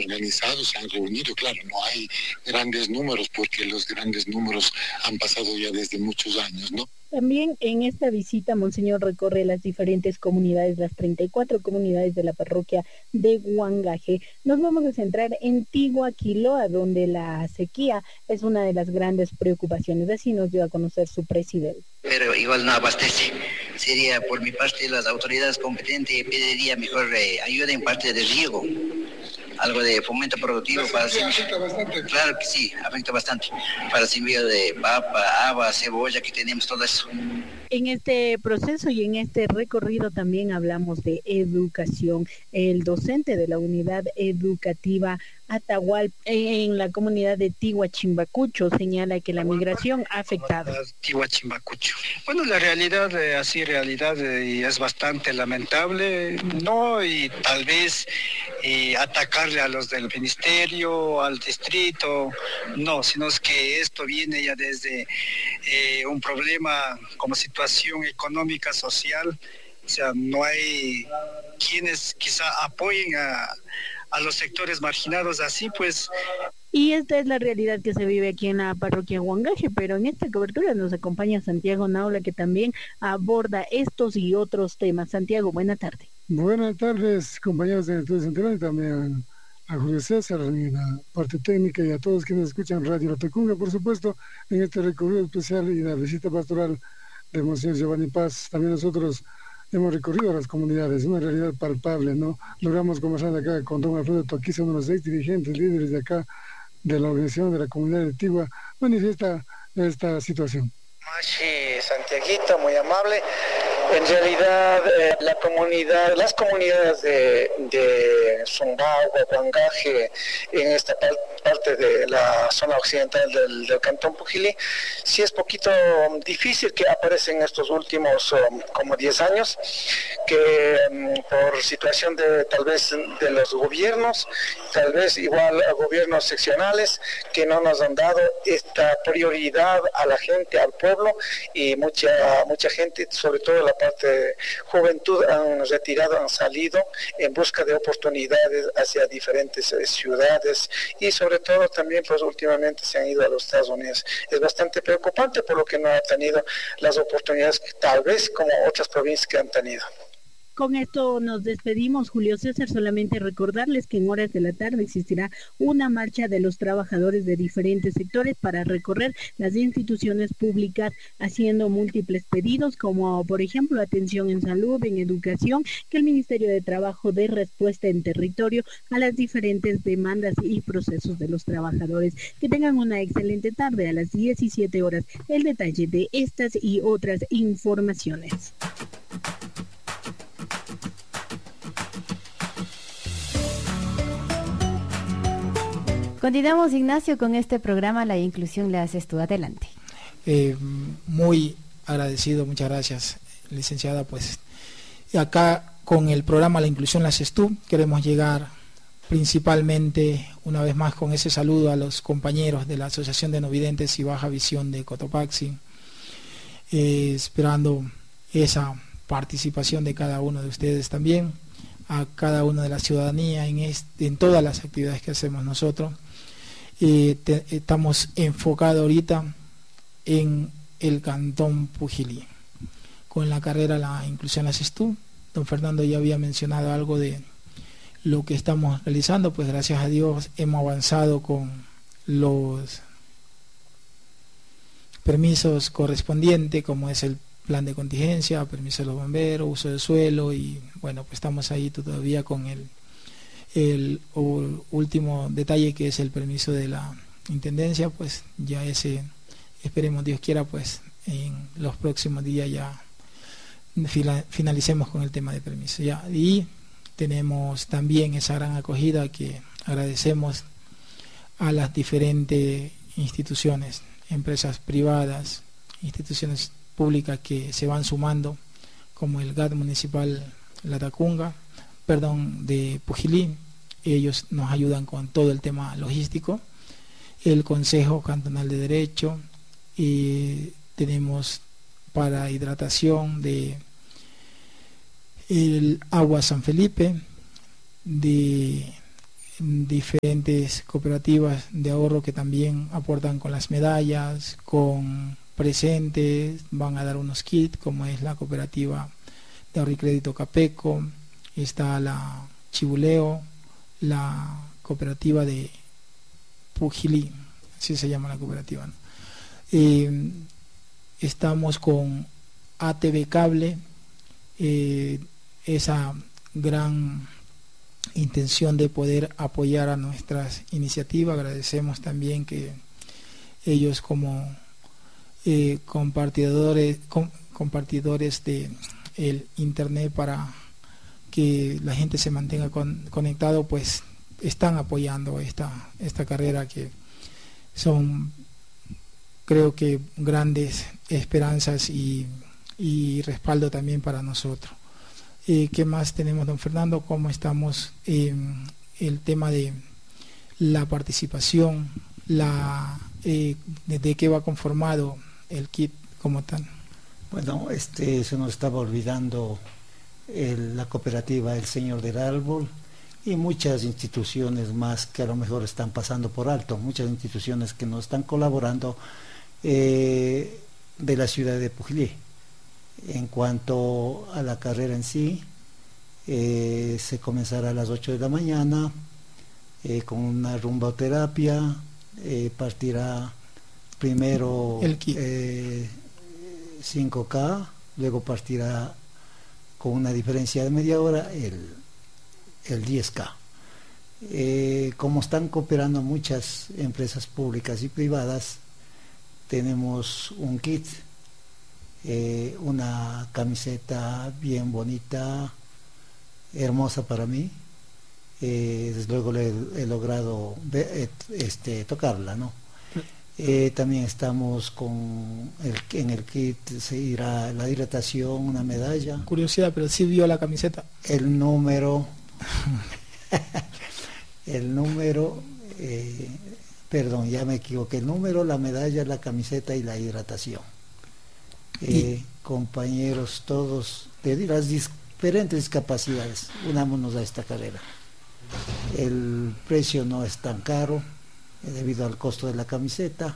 organizado, se han reunido. Claro, no hay grandes números porque los grandes números han pasado ya desde muchos años, ¿no? También en esta visita, Monseñor recorre las diferentes comunidades, las 34 comunidades de la parroquia de Huangaje. Nos vamos a centrar en Tiguaquiloa, donde la sequía es una de las grandes preocupaciones. Así nos dio a conocer su presidente. Pero igual no abastece. Sería por mi parte las autoridades competentes pediría mejor ayuda en parte de riego. Algo de fomento productivo para afecta bastante. Claro que sí, afecta bastante. Para el envío de papa, haba, cebolla, que tenemos todo eso. En este proceso y en este recorrido también hablamos de educación. El docente de la unidad educativa Atahualpa en la comunidad de Tihuachimbacucho señala que la migración ha afectado. Tihuachimbacucho. Bueno, la realidad, y es bastante lamentable, ¿no? Y tal vez atacarle a los del ministerio, al distrito, no, sino es que esto viene ya desde un problema como situación económica, social, o sea, no hay quienes quizá apoyen a los sectores marginados, así pues. Y esta es la realidad que se vive aquí en la parroquia Huangaje, pero en esta cobertura nos acompaña Santiago Naula, que también aborda estos y otros temas. Santiago, buena tarde. Buenas tardes, compañeros de Estudio Central, y también a Julio César, en la parte técnica, y a todos quienes escuchan Radio Latacunga, por supuesto, en este recorrido especial y la visita pastoral de Monseñor Giovanni Paz. También nosotros hemos recorrido las comunidades, una realidad palpable, ¿no? Logramos conversar acá con don Alfredo Toquiza, uno de los ex dirigentes, líderes de acá, de la organización de la comunidad de Tigua, manifiesta esta situación. Sí, Santiaguito, muy amable. En realidad, las comunidades de Sumbaugua, Huangaje, en esta parte de la zona occidental del Cantón Pujilí, sí es poquito difícil que aparecen estos últimos como 10 años, que por situación de tal vez de los gobiernos, tal vez igual a gobiernos seccionales, que no nos han dado esta prioridad a la gente, al pueblo, y mucha gente, sobre todo la parte de juventud, han retirado, han salido en busca de oportunidades hacia diferentes ciudades, y sobre todo también pues últimamente se han ido a los Estados Unidos. Es bastante preocupante por lo que no han tenido las oportunidades que tal vez como otras provincias que han tenido. Con esto nos despedimos, Julio César. Solamente recordarles que en horas de la tarde existirá una marcha de los trabajadores de diferentes sectores para recorrer las instituciones públicas, haciendo múltiples pedidos, como por ejemplo atención en salud, en educación, que el Ministerio de Trabajo dé respuesta en territorio a las diferentes demandas y procesos de los trabajadores. Que tengan una excelente tarde. A las 17 horas, el detalle de estas y otras informaciones. Continuamos, Ignacio, con este programa La Inclusión le haces tú. Adelante. Muy agradecido, muchas gracias, licenciada. Pues acá con el programa La Inclusión la haces tú, queremos llegar principalmente una vez más con ese saludo a los compañeros de la Asociación de No Videntes y Baja Visión de Cotopaxi, esperando esa participación de cada uno de ustedes también, a cada una de la ciudadanía en todas las actividades que hacemos nosotros. Estamos enfocados ahorita en el Cantón Pujilí con la carrera La Inclusión la haces tú. Don Fernando ya había mencionado algo de lo que estamos realizando, pues gracias a Dios hemos avanzado con los permisos correspondientes, como es el plan de contingencia, permiso de los bomberos, uso de suelo, y bueno, pues estamos ahí todavía con el último detalle, que es el permiso de la intendencia. Pues ya ese, esperemos Dios quiera, pues en los próximos días ya finalicemos con el tema de permiso ya. Y tenemos también esa gran acogida que agradecemos a las diferentes instituciones, empresas privadas, instituciones públicas que se van sumando, como el GAT municipal de Pujilí. Ellos nos ayudan con todo el tema logístico, el Consejo Cantonal de Derecho, y tenemos para hidratación de el agua San Felipe, de diferentes cooperativas de ahorro que también aportan con las medallas, con presentes, van a dar unos kits, como es la cooperativa de ahorro y crédito Capeco, está la Chibuleo, la cooperativa de Pujilí, así se llama la cooperativa, ¿no? Estamos con ATV Cable, esa gran intención de poder apoyar a nuestras iniciativas. Agradecemos también que ellos como compartidores de el internet para que la gente se mantenga conectado, pues están apoyando esta carrera, que son, creo que, grandes esperanzas y respaldo también para nosotros. ¿Qué más tenemos, don Fernando? ¿Cómo estamos en el tema de la participación? ¿De qué va conformado el kit como tal? Bueno, se nos estaba olvidando la cooperativa El Señor del Árbol y muchas instituciones más que a lo mejor están pasando por alto, muchas instituciones que nos están colaborando de la ciudad de Pujilí. En cuanto a la carrera en sí, se comenzará a las 8 de la mañana con una rumboterapia, partirá primero el 5K, luego partirá con una diferencia de media hora el 10K. Como están cooperando muchas empresas públicas y privadas, tenemos un kit, una camiseta bien bonita, hermosa para mí. Desde luego he logrado tocarla, ¿no? También estamos en el kit se irá la hidratación, una medalla. Curiosidad, pero sí vio la camiseta. El número, perdón, ya me equivoqué, el número, la medalla, la camiseta y la hidratación. Compañeros todos de las diferentes discapacidades, unámonos a esta carrera. El precio no es tan caro debido al costo de la camiseta.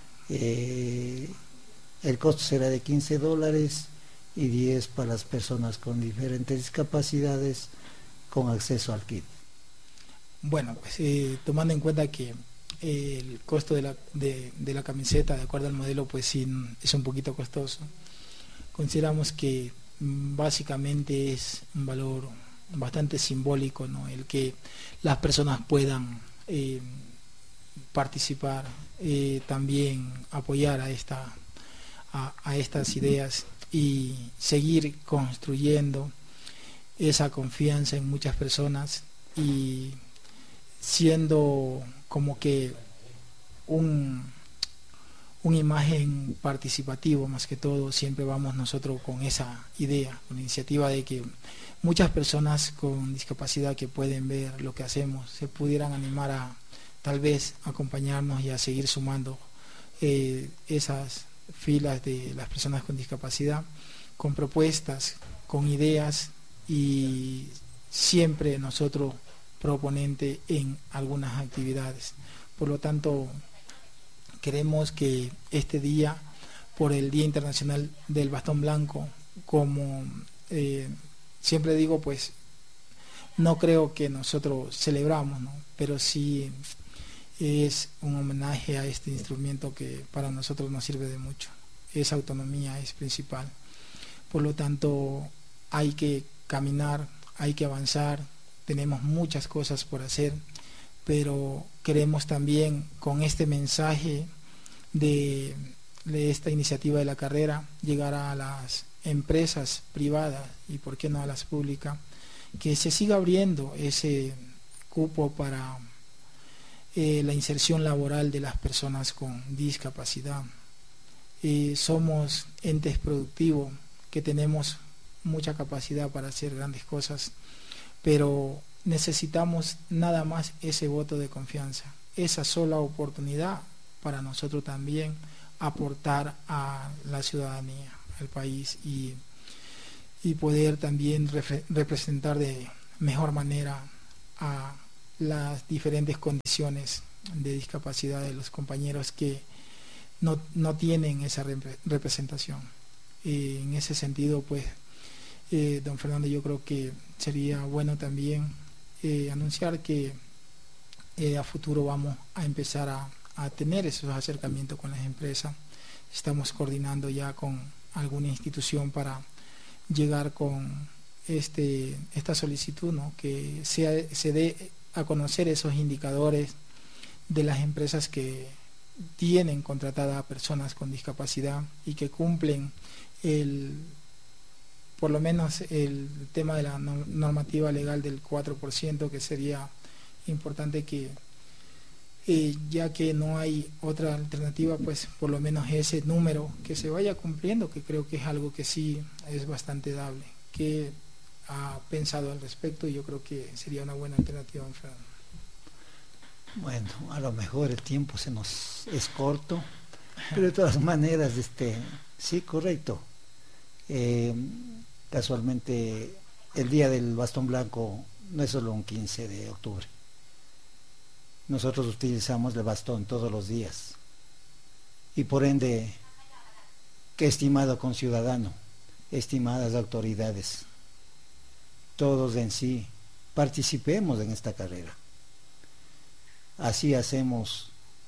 El costo será de $15 y 10 para las personas con diferentes discapacidades con acceso al kit. Bueno, pues tomando en cuenta que el costo de la camiseta, de acuerdo al modelo, pues sí es un poquito costoso, consideramos que básicamente es un valor bastante simbólico, ¿no? El que las personas puedan participar, también apoyar a estas ideas y seguir construyendo esa confianza en muchas personas y siendo como que un imagen participativo. Más que todo, siempre vamos nosotros con esa idea, con la iniciativa de que muchas personas con discapacidad que pueden ver lo que hacemos se pudieran animar a tal vez acompañarnos y a seguir sumando esas filas de las personas con discapacidad, con propuestas, con ideas, y siempre nosotros proponente en algunas actividades. Por lo tanto, queremos que este día, por el Día Internacional del Bastón Blanco, como siempre digo, pues no creo que nosotros celebramos, ¿no? Pero sí es un homenaje a este instrumento que para nosotros nos sirve de mucho. Esa autonomía es principal. Por lo tanto, hay que caminar, hay que avanzar, tenemos muchas cosas por hacer, pero queremos también, con este mensaje de esta iniciativa de la carrera, llegar a las empresas privadas y por qué no a las públicas, que se siga abriendo ese cupo para la inserción laboral de las personas con discapacidad. Somos entes productivos que tenemos mucha capacidad para hacer grandes cosas, pero necesitamos nada más ese voto de confianza, esa sola oportunidad para nosotros también aportar a la ciudadanía, al país, y poder también representar de mejor manera a las diferentes condiciones de discapacidad de los compañeros que no tienen esa representación. En ese sentido, pues, don Fernando, yo creo que sería bueno también anunciar que a futuro vamos a empezar a tener esos acercamientos con las empresas. Estamos coordinando ya con alguna institución para llegar con esta solicitud, ¿no? Que se dé a conocer esos indicadores de las empresas que tienen contratadas a personas con discapacidad y que cumplen por lo menos el tema de la normativa legal del 4%, que sería importante que ya que no hay otra alternativa, pues por lo menos ese número que se vaya cumpliendo, que creo que es algo que sí es bastante dable. ¿Qué ha pensado al respecto? Y yo creo que sería una buena alternativa, don Fernando. Bueno, a lo mejor el tiempo es corto, pero de todas maneras, sí, correcto. Casualmente, el día del bastón blanco no es solo un 15 de octubre. Nosotros utilizamos el bastón todos los días. Y por ende, que estimado conciudadano, estimadas autoridades, todos en sí, participemos en esta carrera. Así hacemos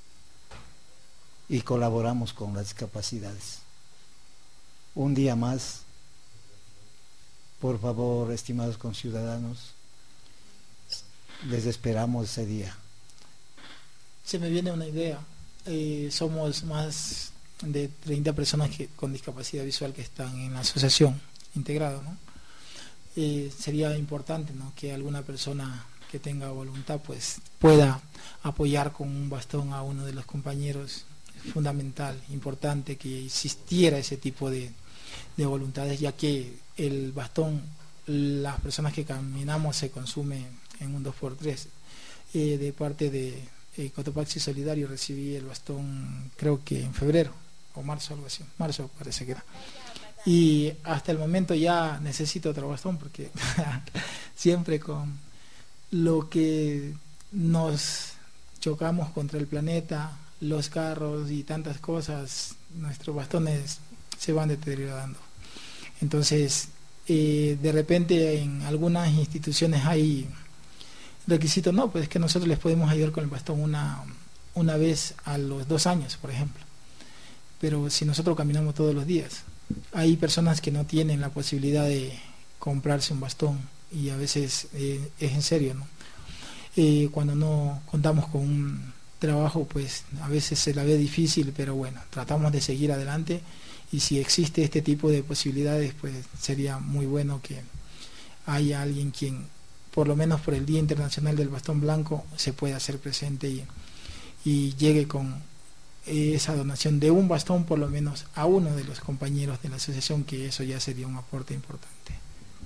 y colaboramos con las discapacidades. Un día más, por favor, estimados conciudadanos, les esperamos ese día. Se me viene una idea. Somos más de 30 personas con discapacidad visual que están en la asociación integrada, ¿no? Sería importante, ¿no?, que alguna persona que tenga voluntad pues pueda apoyar con un bastón a uno de los compañeros. Es fundamental, importante que existiera ese tipo de voluntades, ya que el bastón, las personas que caminamos, se consume en un 2x3. De parte de Cotopaxi Solidario recibí el bastón, creo que en febrero o marzo, algo así, marzo parece que era. Y hasta el momento ya necesito otro bastón, porque siempre con lo que nos chocamos contra el planeta, los carros y tantas cosas, nuestros bastones se van deteriorando. Entonces, de repente en algunas instituciones hay requisitos, no, pues es que nosotros les podemos ayudar con el bastón una vez a los 2 años, por ejemplo. Pero si nosotros caminamos todos los días, hay personas que no tienen la posibilidad de comprarse un bastón, y a veces es en serio, ¿no? Cuando no contamos con un trabajo, pues a veces se la ve difícil, pero bueno, tratamos de seguir adelante, y si existe este tipo de posibilidades, pues sería muy bueno que haya alguien quien, por lo menos por el Día Internacional del Bastón Blanco, se pueda hacer presente y llegue con esa donación de un bastón por lo menos a uno de los compañeros de la asociación, que eso ya sería un aporte importante.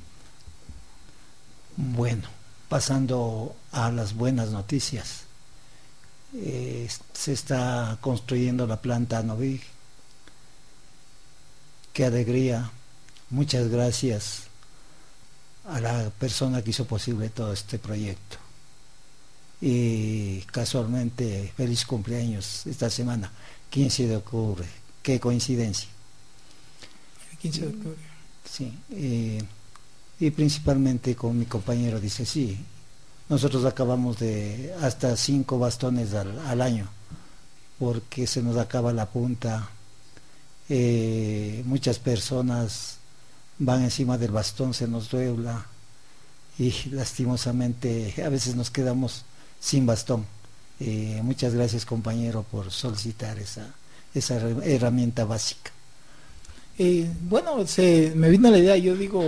Bueno, pasando a las buenas noticias, se está construyendo la planta Novig. Qué alegría, muchas gracias a la persona que hizo posible todo este proyecto. Y casualmente, feliz cumpleaños esta semana, 15 de octubre, qué coincidencia. El 15 de octubre. Sí, y principalmente con mi compañero, dice, sí, nosotros acabamos de hasta 5 bastones al año, porque se nos acaba la punta. Muchas personas van encima del bastón, se nos duebla, y lastimosamente a veces nos quedamos sin bastón. Muchas gracias, compañero, por solicitar esa herramienta básica. Bueno, me vino la idea, yo digo,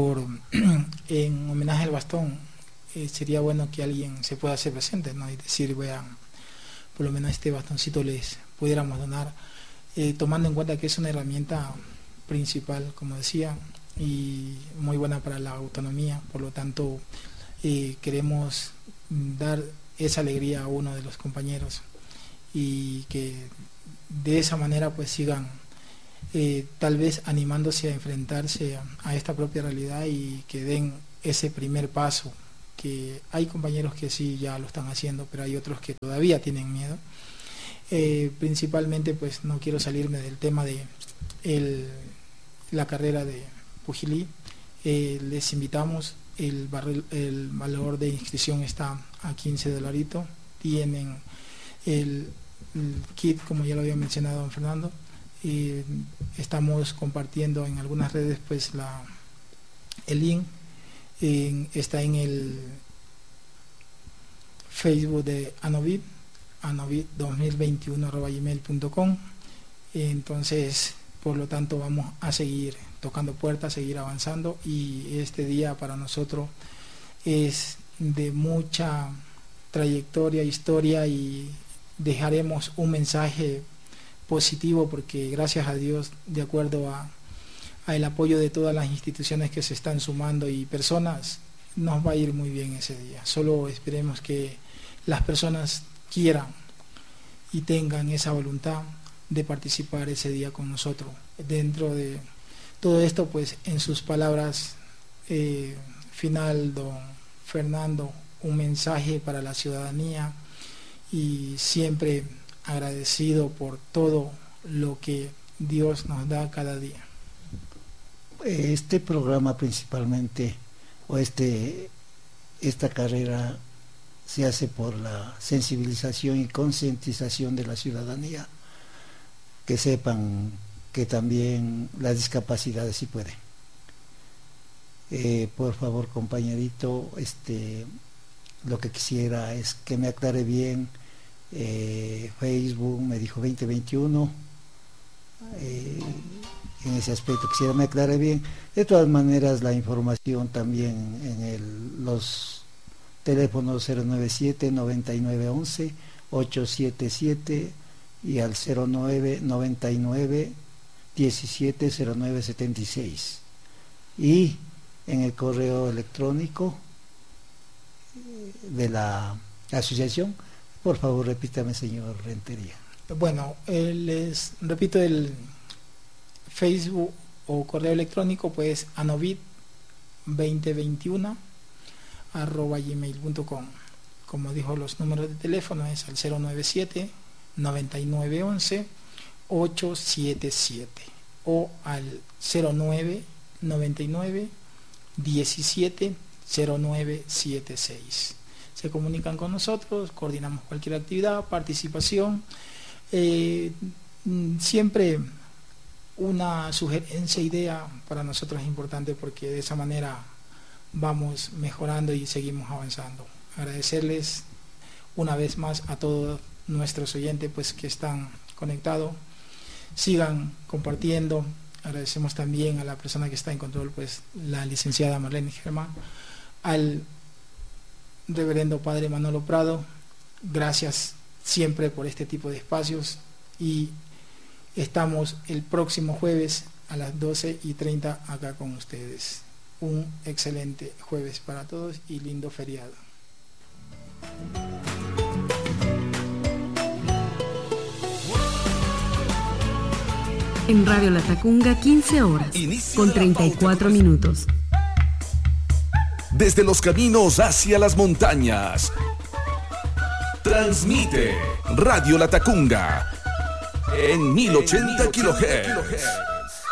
en homenaje al bastón, sería bueno que alguien se pueda hacer presente, ¿no? Y decir, vean, por lo menos este bastoncito les pudiéramos donar, tomando en cuenta que es una herramienta principal, como decía, y muy buena para la autonomía. Por lo tanto, queremos dar esa alegría a uno de los compañeros, y que de esa manera pues sigan tal vez animándose a enfrentarse a esta propia realidad, y que den ese primer paso que hay compañeros que sí ya lo están haciendo, pero hay otros que todavía tienen miedo. Principalmente pues no quiero salirme del tema de la carrera de Pujilí. Les invitamos, el valor de inscripción está a $15. Tienen el kit, como ya lo había mencionado don Fernando. Estamos compartiendo en algunas redes pues el link. Está en el Facebook de Anovid 2021@gmail.com. Entonces, por lo tanto, vamos a seguir tocando puertas, seguir avanzando, y este día para nosotros es de mucha trayectoria, historia, y dejaremos un mensaje positivo porque gracias a Dios, de acuerdo a el apoyo de todas las instituciones que se están sumando y personas, nos va a ir muy bien ese día. Solo esperemos que las personas quieran y tengan esa voluntad de participar ese día con nosotros. Dentro de todo esto, pues en sus palabras final, don Fernando, un mensaje para la ciudadanía, y siempre agradecido por todo lo que Dios nos da cada día. Este programa principalmente, o esta carrera, se hace por la sensibilización y concientización de la ciudadanía, que sepan que también las discapacidades sí pueden. Por favor, compañerito, lo que quisiera es que me aclare bien. Facebook me dijo 2021, en ese aspecto quisiera me aclare bien. De todas maneras, la información también en los teléfonos 097-9911-877 y al 0999-170976, y en el correo electrónico de la asociación. Por favor, repítame, señor Rentería. Bueno, les repito el Facebook o correo electrónico, pues anovid2021@gmail.com. Como dijo, los números de teléfono es al 097-9911-877 o al 0999-170976. Se comunican con nosotros, coordinamos cualquier actividad, participación. Siempre una sugerencia, idea para nosotros es importante, porque de esa manera vamos mejorando y seguimos avanzando. Agradecerles una vez más a todos nuestros oyentes pues que están conectados, sigan compartiendo. Agradecemos también a la persona que está en control, pues la licenciada Marlene Germán, al reverendo padre Manolo Prado. Gracias siempre por este tipo de espacios, y estamos el próximo jueves a las 12:30 acá con ustedes. Un excelente jueves para todos y lindo feriado. En Radio Latacunga, 15 horas con 34 minutos. Desde los caminos hacia las montañas, transmite Radio Latacunga en 1080 kHz.